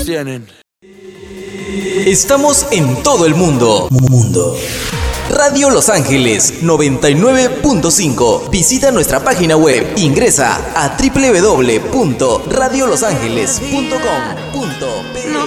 tienen. Estamos en todo el mundo. Radio Los Ángeles 99.5. Visita nuestra página web. Ingresa a www.radiolosangeles.com.pe. No